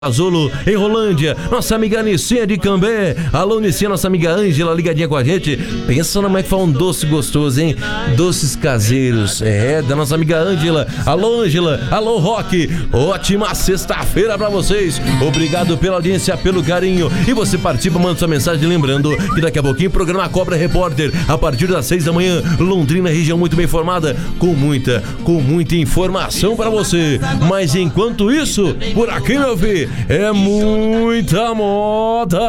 Azul, em Rolândia, nossa amiga Nicinha de Cambé. Alô, Nicinha, nossa amiga Ângela, ligadinha com a gente. Pensa como é que faz um doce gostoso, hein? Doces caseiros, da nossa amiga Ângela. Alô, Ângela, alô, Rock. Ótima sexta-feira pra vocês. Obrigado pela audiência, pelo carinho. E você participa, manda sua mensagem, lembrando que daqui a pouquinho o programa Cobra Repórter, a partir das 6 da manhã, Londrina, região muito bem informada, com muita informação pra você. Mas enquanto isso, por aqui, meu filho, é muita moda.